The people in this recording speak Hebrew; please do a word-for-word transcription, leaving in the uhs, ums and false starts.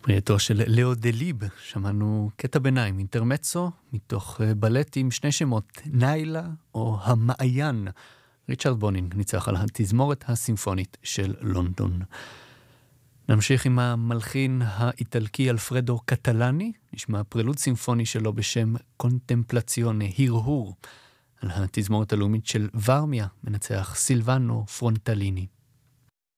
פרייתו של לאו דליב, שמענו קטע ביניים, אינטרמצו, מתוך בלט עם שני שמות, ניילה או המעיין. ריצ'רד בונינג ניצח על התזמורת הסימפונית של לונדון. נמשיך עם המלחין האיטלקי אלפרדו קטלני, נשמע פרלוד סימפוני שלו בשם קונטמפלציונה, הרהור, על התזמורת הלאומית של ורמיה, מנצח סילבנו פרונטליני.